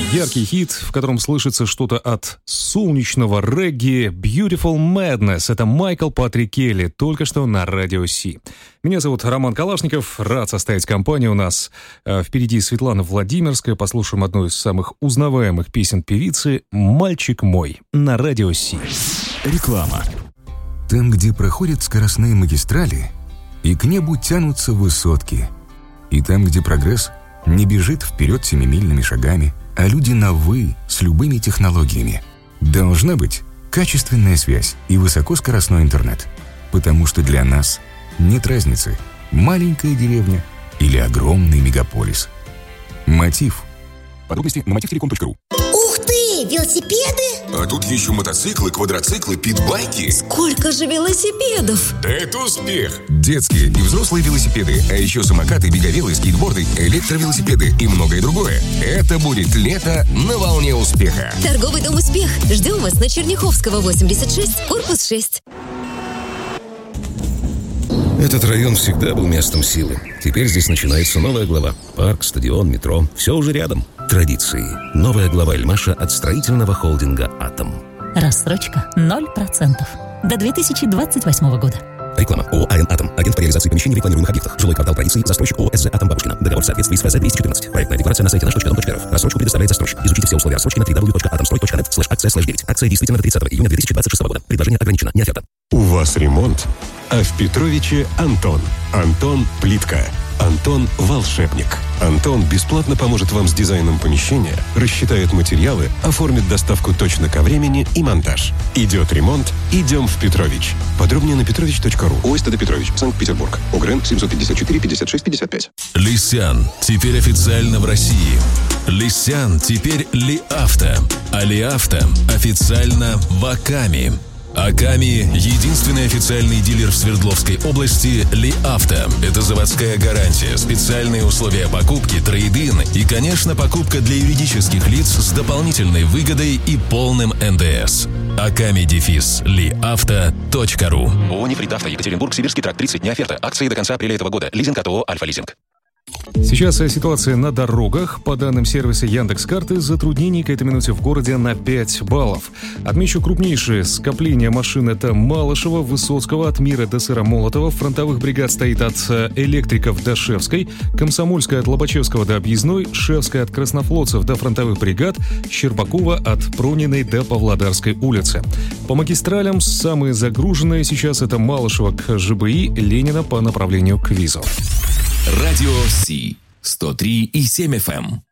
Яркий хит, в котором слышится что-то от солнечного регги. Beautiful Madness. Это Майкл Патрик Келли, только что на Радио Си. Меня зовут Роман Калашников. Рад составить компанию у нас. Впереди Светлана Владимирская. Послушаем одну из самых узнаваемых песен певицы «Мальчик мой» на Радио Си. Реклама. Там, где проходят скоростные магистрали, и к небу тянутся высотки. И там, где прогресс не бежит вперед семимильными шагами, а люди на «вы» с любыми технологиями. Должна быть качественная связь и высокоскоростной интернет. Потому что для нас нет разницы, маленькая деревня или огромный мегаполис. Мотив. Подробности на motivtelecom.ru. Ух ты! Велосипеды? А тут еще мотоциклы, квадроциклы, питбайки. Сколько же велосипедов? Да это успех! Детские и взрослые велосипеды, а еще самокаты, беговелы, скейтборды, электровелосипеды и многое другое. Это будет лето на волне успеха. Торговый дом «Успех». Ждем вас на Черняховского, 86, корпус 6. Этот район всегда был местом силы. Теперь здесь начинается новая глава. Парк, стадион, метро. Все уже рядом. Традиции. Новая глава Эльмаша от строительного холдинга «Атом». Рассрочка 0%. До 2028 года. Реклама. ООО «АН Атом». Агент по реализации помещений в рекламируемых объектах. Жилой квартал традиций. Застройщик ООО СЗ «Атом» Бабушкина. Договор в соответствии с ФЗ 214. Проектная декларация на сайте наш.дом.рф. Рассрочку предоставляет застройщик. Изучите все условия рассрочки на www.atomsтрой.net/акция/9. Акция действительно до 30 июня 2026 года. Предложение ограничено. Не оферта. У вас ремонт, а в Петровиче Антон. Антон Плитка. Антон Волшебник. Антон бесплатно поможет вам с дизайном помещения, рассчитает материалы, оформит доставку точно ко времени и монтаж. Идет ремонт, идем в Петрович. Подробнее на petrovich.ru. ОСТД Петрович, Санкт-Петербург. УГРН 754 56 55. Лисян теперь официально в России. Лисян теперь Ли-Авто. А Ли-Авто официально в Аками. Аками – единственный официальный дилер в Свердловской области Ли-Авто. Это заводская гарантия, специальные условия покупки, трейд-ин и, конечно, покупка для юридических лиц с дополнительной выгодой и полным НДС. akami-liavto.ru. ООО «Нефрит Авто», Екатеринбург, Сибирский тракт, 30 дней оферта. Акции до конца апреля этого года. Лизинг от ООО «Альфа-лизинг». Сейчас ситуация на дорогах. По данным сервиса Яндекс.Карты, затруднений к этой минуте в городе на 5 баллов. Отмечу крупнейшие скопления машин. Это Малышева, Высоцкого, от Мира до Сыромолотова. Фронтовых бригад стоит от Электриков до Шевской, Комсомольская от Лобачевского до Объездной, Шевская от Краснофлотцев до фронтовых бригад, Щербакова от Прониной до Павлодарской улицы. По магистралям самые загруженные сейчас это Малышева к ЖБИ, Ленина по направлению к Визу. Радио Си 103,7 FM.